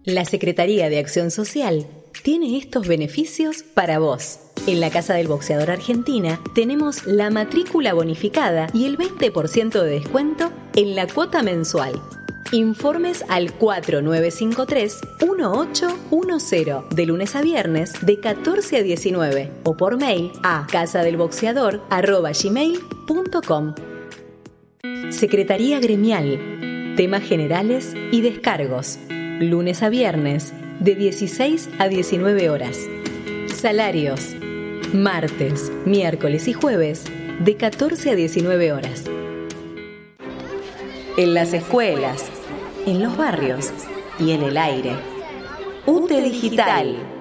La Secretaría de Acción Social tiene estos beneficios para vos. En la Casa del Boxeador Argentina tenemos la matrícula bonificada y el 20% de descuento en la cuota mensual. Informes al 4953-1810 de lunes a viernes de 14 a 19 o por mail a casadelboxeador@gmail.com. Secretaría Gremial. Temas generales y descargos. Lunes a viernes de 16 a 19 horas. Salarios. Martes, miércoles y jueves de 14 a 19 horas. En las escuelas, en los barrios y en el aire. UTE Digital.